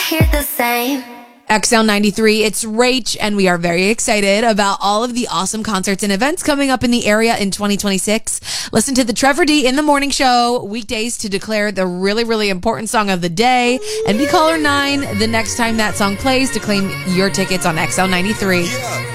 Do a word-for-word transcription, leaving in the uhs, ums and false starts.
hear the same. X L ninety-three, it's Rach, and we are very excited about all of the awesome concerts and events coming up in the area in twenty twenty-six. Listen to the Trevor D in the Morning Show weekdays to declare the really, really important song of the day, and be caller nine the next time that song plays to claim your tickets on X L ninety-three. Yeah.